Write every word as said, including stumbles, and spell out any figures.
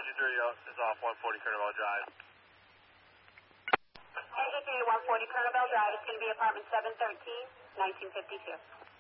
G three is off one forty Kernavale Drive. G three, one forty Kernavale Drive. It's going to be apartment seven thirteen, nineteen fifty-two.